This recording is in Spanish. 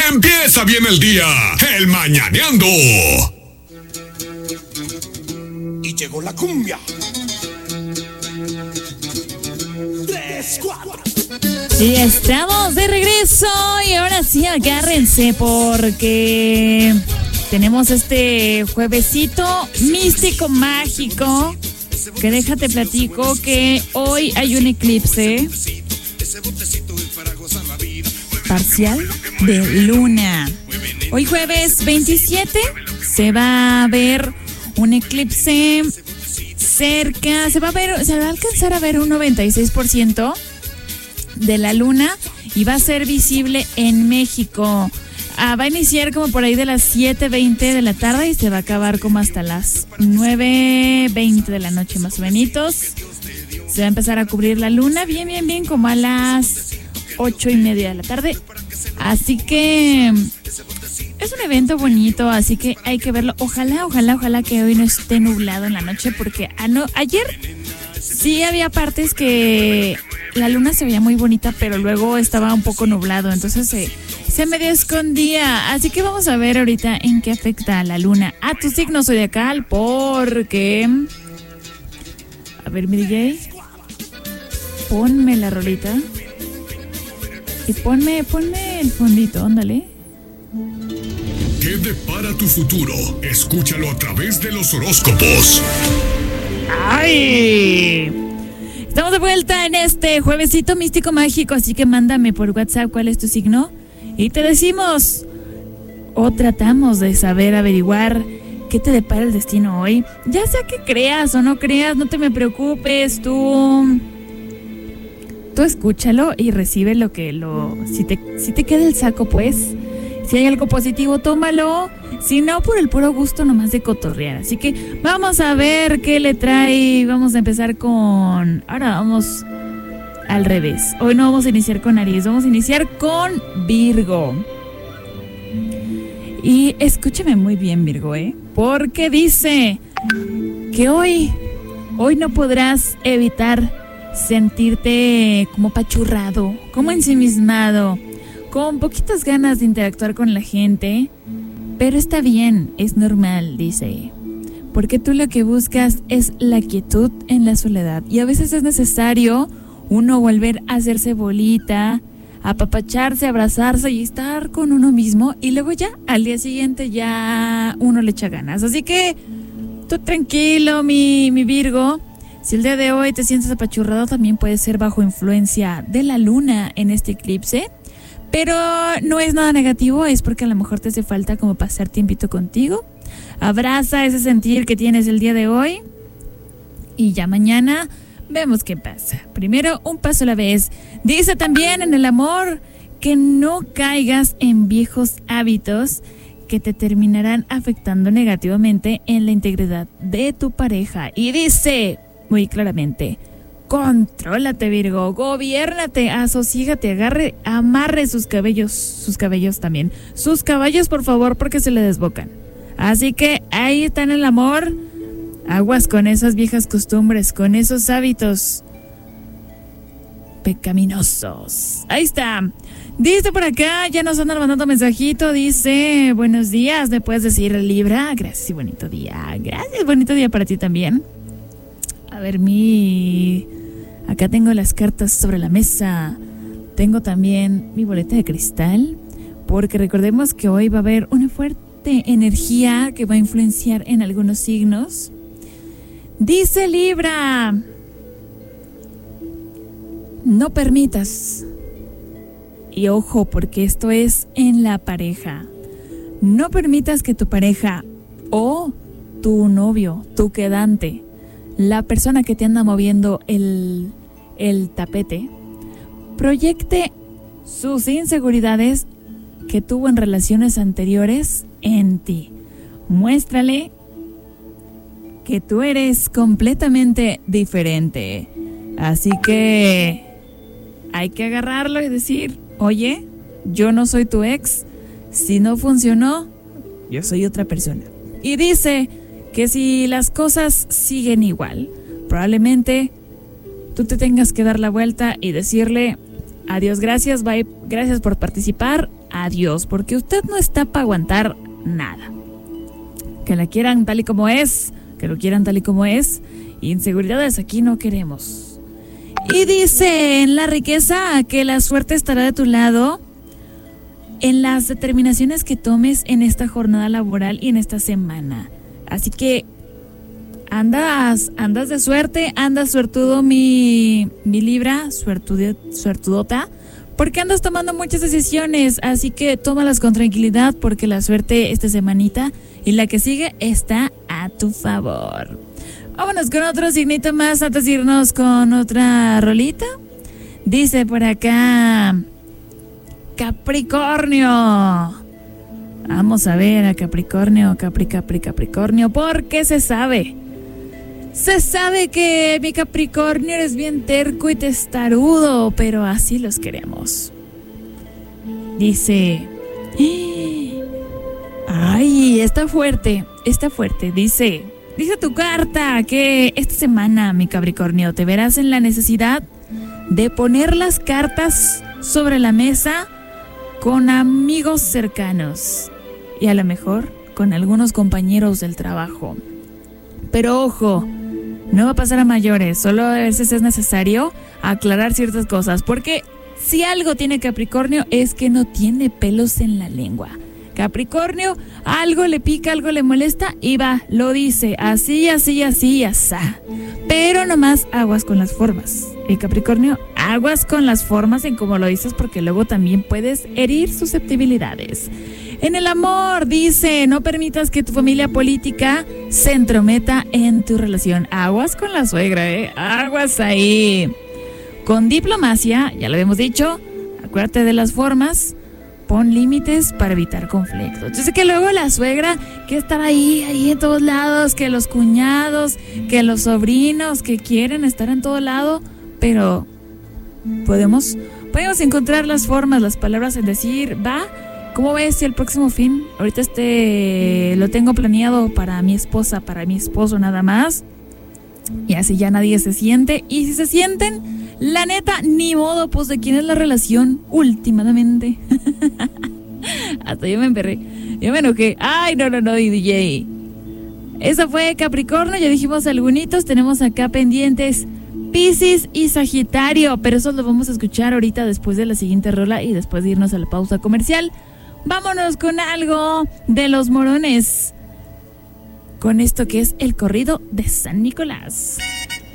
Empieza bien el día, el Mañaneando. Y llegó la cumbia. 3, 4. Y estamos de regreso. Y ahora sí, agárrense porque tenemos este juevesito místico mágico. Que déjate platico que hoy hay un eclipse parcial de luna. Hoy jueves 27 se va a ver un eclipse cerca, se va a alcanzar a ver un 96% de la luna y va a ser visible en México. Va a iniciar como por ahí de las 7:20 de la tarde y se va a acabar como hasta las 9:20 de la noche más o menos. Se va a empezar a cubrir la luna bien, como a las 8:30 de la tarde. Así que es un evento bonito, así que hay que verlo. Ojalá que hoy no esté nublado en la noche, porque ayer sí había partes que la luna se veía muy bonita, pero luego estaba un poco nublado, entonces se medio escondía. Así que vamos a ver ahorita en qué afecta a la luna a tu signo zodiacal, porque... A ver, mi DJ, ponme la rolita y ponme el fondito, ándale. ¿Qué depara tu futuro? Escúchalo a través de los horóscopos. ¡Ay! Estamos de vuelta en este juevesito místico mágico, así que mándame por WhatsApp cuál es tu signo y te decimos o tratamos de averiguar qué te depara el destino hoy. Ya sea que creas o no creas, no te me preocupes, tú escúchalo y recibe si te queda el saco, pues. Si hay algo positivo, tómalo. Si no, por el puro gusto nomás de cotorrear. Así que vamos a ver qué le trae. Vamos a empezar con... Ahora vamos al revés. Hoy no vamos a iniciar con Aries, vamos a iniciar con Virgo. Y escúchame muy bien, Virgo, porque dice que hoy no podrás evitar sentirte como apachurrado, como ensimismado, con poquitas ganas de interactuar con la gente, pero está bien, es normal, dice, porque tú lo que buscas es la quietud en la soledad y a veces es necesario uno volver a hacerse bolita, apapacharse, abrazarse y estar con uno mismo y luego ya al día siguiente ya uno le echa ganas. Así que tú tranquilo, mi Virgo. Si el día de hoy te sientes apachurrado, también puede ser bajo influencia de la luna en este eclipse. Pero no es nada negativo, es porque a lo mejor te hace falta como pasar tiempito contigo. Abraza ese sentir que tienes el día de hoy y ya mañana vemos qué pasa. Primero, un paso a la vez. Dice también en el amor que no caigas en viejos hábitos que te terminarán afectando negativamente en la integridad de tu pareja. Y dice muy claramente... Contrólate, Virgo, gobiérnate, asosígate, amarre sus cabellos también. Sus caballos, por favor, porque se le desbocan. Así que ahí está en el amor. Aguas con esas viejas costumbres, con esos hábitos pecaminosos. Ahí está. Dice por acá, ya nos andan mandando mensajito. Dice, buenos días, ¿me puedes decir Libra? Gracias y bonito día. Gracias, bonito día para ti también. A ver, acá tengo las cartas sobre la mesa. Tengo también mi boleta de cristal, porque recordemos que hoy va a haber una fuerte energía que va a influenciar en algunos signos. Dice Libra, no permitas, y ojo, porque esto es en la pareja, no permitas que tu pareja o tu novio, tu quedante, la persona que te anda moviendo el tapete, proyecte sus inseguridades que tuvo en relaciones anteriores en ti. Muéstrale que tú eres completamente diferente. Así que hay que agarrarlo y decir, oye, yo no soy tu ex. Si no funcionó, yo soy otra persona. Y dice que si las cosas siguen igual, probablemente tú te tengas que dar la vuelta y decirle, Adiós, gracias, bye, gracias por participar, adiós, porque usted no está para aguantar nada. Que la quieran tal y como es, que lo quieran tal y como es, inseguridades aquí no queremos. Y dice en La Riqueza que la suerte estará de tu lado en las determinaciones que tomes en esta jornada laboral y en esta semana. Así que andas de suerte, andas suertudo mi Libra, suertudota, porque andas tomando muchas decisiones, así que tómalas con tranquilidad porque la suerte esta semanita y la que sigue está a tu favor. Vámonos con otro signito más antes de irnos con otra rolita. Dice por acá Capricornio. Vamos a ver a Capricornio, Capricornio, porque se sabe que mi Capricornio eres bien terco y testarudo, pero así los queremos. Dice, ay, está fuerte, dice tu carta que esta semana, mi Capricornio, te verás en la necesidad de poner las cartas sobre la mesa con amigos cercanos y a lo mejor con algunos compañeros del trabajo. Pero ojo, no va a pasar a mayores, solo a veces es necesario aclarar ciertas cosas, porque si algo tiene Capricornio es que no tiene pelos en la lengua. Capricornio, algo le pica, algo le molesta y va, lo dice, así, asá. Pero nomás aguas con las formas. Capricornio, aguas con las formas en cómo lo dices, porque luego también puedes herir susceptibilidades. En el amor, dice, no permitas que tu familia política se entrometa en tu relación. Aguas con la suegra, aguas ahí. Con diplomacia, ya lo habíamos dicho, acuérdate de las formas. Pon límites para evitar conflictos. Yo sé que luego la suegra que estar ahí en todos lados, que los cuñados, que los sobrinos que quieren estar en todo lado, pero podemos encontrar las formas, las palabras en decir, va, ¿cómo ves si el próximo fin? Ahorita lo tengo planeado para mi esposa, para mi esposo nada más. Y así ya nadie se siente. Y si se sienten, la neta, ni modo, pues de quién es la relación últimamente. Hasta yo me emperré, yo me enojé. Ay, no, DJ. Eso fue Capricornio, ya dijimos algunitos. Tenemos acá pendientes Piscis y Sagitario, pero eso lo vamos a escuchar ahorita después de la siguiente rola y después de irnos a la pausa comercial. Vámonos con algo de Los Morones, con esto que es el corrido de San Nicolás.